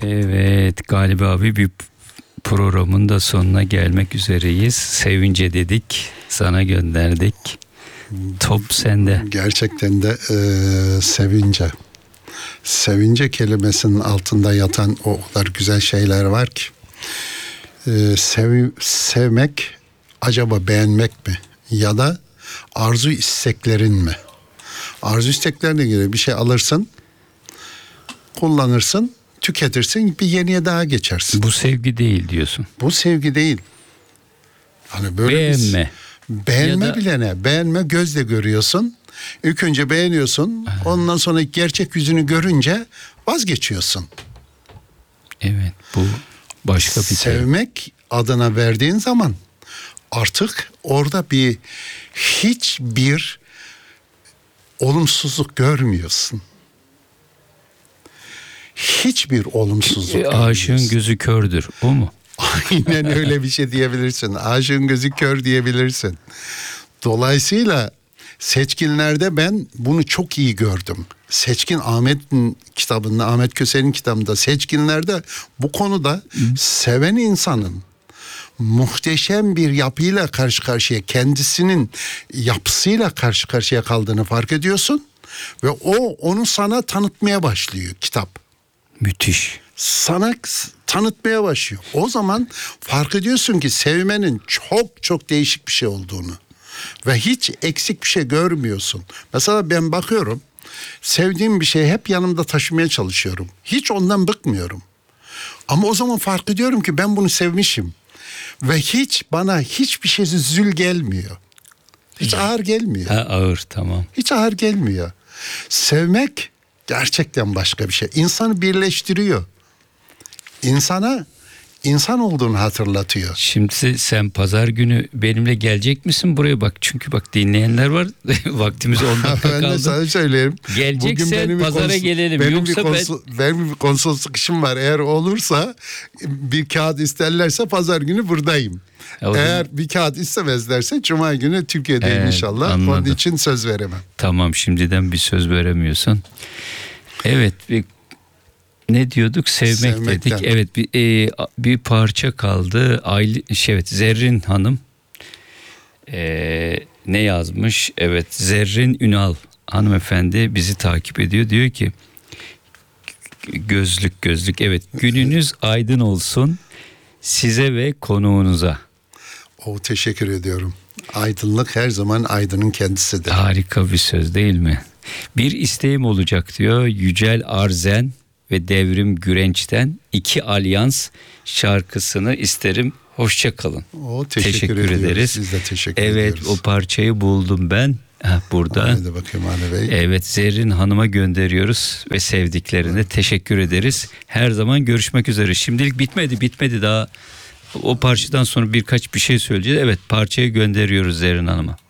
Evet, galiba abi bir programın da sonuna gelmek üzereyiz. Sevince dedik, sana gönderdik. Top sende. Gerçekten de sevince. Sevince kelimesinin altında yatan o kadar güzel şeyler var ki. Sevmek acaba beğenmek mi? Ya da arzu isteklerin mi? Arzu isteklerine göre bir şey alırsın, kullanırsın, tüketirsin, bir yeniye daha geçersin. Bu sevgi değil diyorsun. Bu sevgi değil. Hani böyle Beğenme. Beğenme Ya da- bile ne? Beğenme gözle görüyorsun. İlk önce beğeniyorsun. Ondan sonra gerçek yüzünü görünce vazgeçiyorsun. Evet, bu başka bir terim. Sevmek adına verdiğin zaman artık orada hiçbir olumsuzluk görmüyorsun. Hiçbir olumsuzluk Aşığın görmüyorsun. gözü kördür. O mu? Aynen öyle bir şey diyebilirsin. Aşığın gözü kör diyebilirsin. Dolayısıyla seçkinlerde ben bunu çok iyi gördüm. Seçkin Ahmet'in kitabında, Ahmet Köse'nin kitabında seçkinlerde bu konuda seven insanın muhteşem bir yapıyla karşı karşıya, kendisinin yapısıyla karşı karşıya kaldığını fark ediyorsun ve onu sana tanıtmaya başlıyor kitap. Müthiş. Sana tanıtmaya başlıyor. O zaman fark ediyorsun ki sevmenin çok çok değişik bir şey olduğunu ve hiç eksik bir şey görmüyorsun. Mesela ben bakıyorum, sevdiğim bir şeyi hep yanımda taşımaya çalışıyorum. Hiç ondan bıkmıyorum. Ama o zaman fark ediyorum ki ben bunu sevmişim ve bana hiçbir şey zül gelmiyor. Hiç ağır gelmiyor. Ha, ağır, tamam. Hiç ağır gelmiyor. Sevmek gerçekten başka bir şey. İnsanı birleştiriyor. İnsana insan olduğunu hatırlatıyor. Şimdi sen pazar günü benimle gelecek misin buraya bak? Çünkü bak dinleyenler var. Vaktimiz 10 dakika Ben de kaldı. sana söyleyeyim. Geleceksen pazara gelelim. Yoksa benim bir konsolosluk işim var. Eğer olursa bir kağıt isterlerse pazar günü buradayım. Eğer bir kağıt istemezlerse cuma günü Türkiye'deyim Evet, inşallah. anladım. Onun için söz veremem. Tamam, şimdiden bir söz veremiyorsun. Evet, ne diyorduk? Sevmek dedik. Sevmekten. Evet, bir parça kaldı. Evet, Zerrin Hanım ne yazmış? Evet, Zerrin Ünal hanımefendi bizi takip ediyor. Diyor ki gözlük evet, gününüz aydın olsun size ve konuğunuza. Teşekkür ediyorum. Aydınlık her zaman aydının kendisidir. Harika bir söz değil mi? Bir isteğim olacak diyor Yücel Arzen ve Devrim Gürenç'ten 2 Alyans şarkısını isterim. Hoşça kalın. Teşekkür ederiz. Biz de teşekkür ediyoruz. Evet, o parçayı buldum ben. Burada. Hadi bakayım Ali Bey. Evet, Zerrin Hanım'a gönderiyoruz ve sevdiklerine teşekkür ederiz. Her zaman görüşmek üzere. Şimdilik bitmedi daha. O parçadan sonra bir şey söyleyeceğiz. Evet, parçayı gönderiyoruz Zerrin Hanım'a.